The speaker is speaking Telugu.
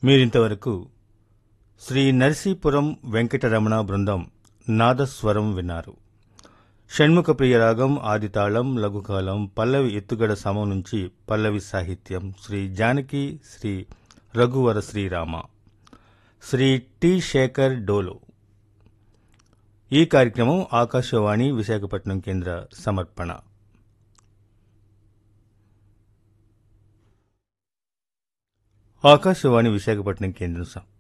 మీరింతవరకు శ్రీ నరసీపురం వెంకటరమణ బృందం నాదస్వరం విన్నారు. షణ్ముఖ ప్రియరాగం, ఆదితాళం, లఘుకాలం, పల్లవి ఎత్తుగడ సమం నుంచి పల్లవి సాహిత్యం శ్రీ జానకి, శ్రీ రఘువర శ్రీరామ, శ్రీ టి శేఖర్ డోలో. ఈ కార్యక్రమం ఆకాశవాణి విశాఖపట్నం కేంద్ర సమర్పణ. ఆకాశవాణి విశాఖపట్నం కేంద్రం